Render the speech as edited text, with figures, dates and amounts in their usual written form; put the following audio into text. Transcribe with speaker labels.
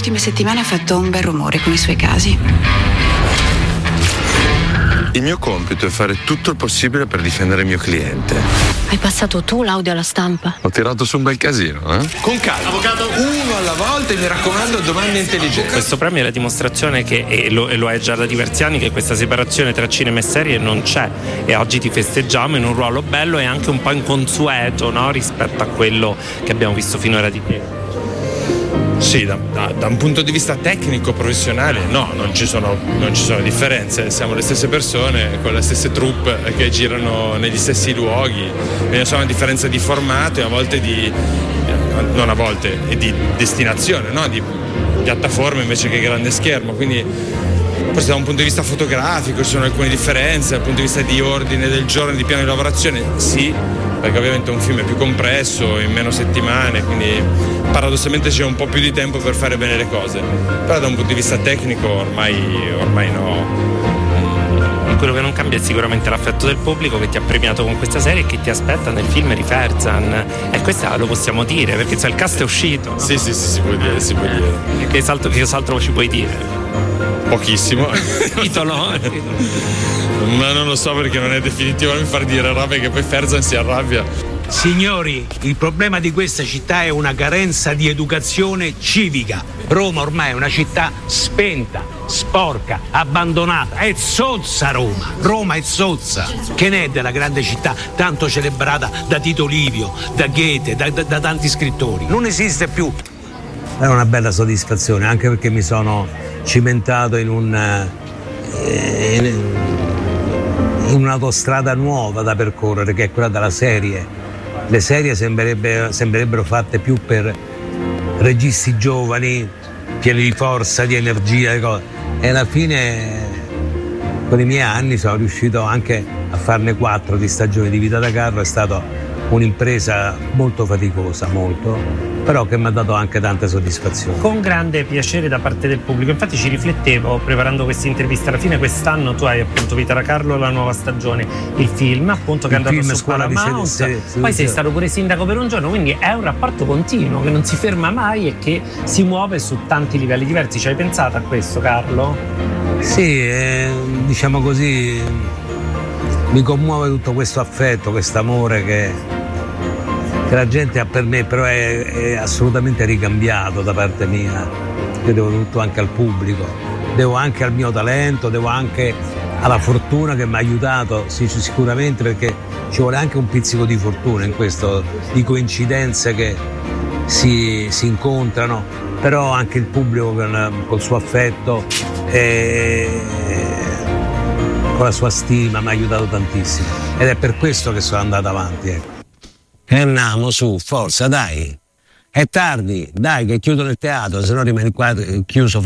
Speaker 1: ultime settimane ha fatto un bel rumore con i suoi casi.
Speaker 2: Il mio compito è fare tutto il possibile per difendere il mio cliente.
Speaker 3: Hai passato tu l'audio alla stampa?
Speaker 2: Ho tirato su un bel casino, eh?
Speaker 4: Con calma, avvocato, uno alla volta, e mi raccomando, domande intelligenti.
Speaker 5: Questo premio è la dimostrazione che, e lo è già da diversi anni, che questa separazione tra cinema e serie non c'è, e oggi ti festeggiamo in un ruolo bello e anche un po' inconsueto, no? Rispetto a quello che abbiamo visto finora di te.
Speaker 6: Sì, da un punto di vista tecnico, professionale, no, non ci sono differenze, siamo le stesse persone con le stesse troupe che girano negli stessi luoghi, ne sono una differenza di formato e di destinazione, no? Di piattaforma invece che grande schermo, quindi forse da un punto di vista fotografico ci sono alcune differenze, dal punto di vista di ordine del giorno, di piano di lavorazione, sì, perché ovviamente un film è più compresso, in meno settimane, quindi paradossalmente c'è un po' più di tempo per fare bene le cose, però da un punto di vista tecnico ormai no.
Speaker 5: Quello che non cambia è sicuramente l'affetto del pubblico che ti ha premiato con questa serie e che ti aspetta nel film di Ferzan, e questo lo possiamo dire perché il cast è uscito, no?
Speaker 6: Sì, si può dire.
Speaker 5: E che altro ci puoi dire?
Speaker 6: Pochissimo.
Speaker 5: Titolo.
Speaker 6: Ma non lo so, perché non è definitivo mi far dire robe che poi Ferzan si arrabbia.
Speaker 7: Signori, il problema di questa città è una carenza di educazione civica. Roma ormai è una città spenta, sporca, abbandonata. È zozza Roma. Roma è zozza. Che ne è della grande città tanto celebrata da Tito Livio, da Goethe, da tanti scrittori? Non esiste più.
Speaker 8: È una bella soddisfazione, anche perché mi sono cimentato in un'autostrada nuova da percorrere, che è quella della serie. Le serie sembrerebbero fatte più per registi giovani, pieni di forza, di energia, e alla fine con i miei anni sono riuscito anche a farne 4 di stagioni di Vita da carro. È stata un'impresa molto faticosa, però che mi ha dato anche tante soddisfazioni.
Speaker 5: Con grande piacere da parte del pubblico. Infatti ci riflettevo preparando questa intervista. Alla fine quest'anno tu hai appunto Vita da Carlo, la nuova stagione, il film appunto che è andato su Paramount, poi sei stato pure sindaco per un giorno, quindi è un rapporto continuo che non si ferma mai e che si muove su tanti livelli diversi. Ci hai pensato a questo, Carlo?
Speaker 8: Sì, diciamo così, mi commuove tutto questo affetto, questo amore che la gente ha per me, però è assolutamente ricambiato da parte mia. Io devo tutto anche al pubblico, devo anche al mio talento, devo anche alla fortuna che mi ha aiutato, sì, sicuramente, perché ci vuole anche un pizzico di fortuna in questo, di coincidenze che si incontrano, però anche il pubblico col suo affetto e con la sua stima mi ha aiutato tantissimo, ed è per questo che sono andato avanti, ecco. E andiamo su, forza, dai, è tardi, dai che chiudono il teatro, se no rimani qua chiuso.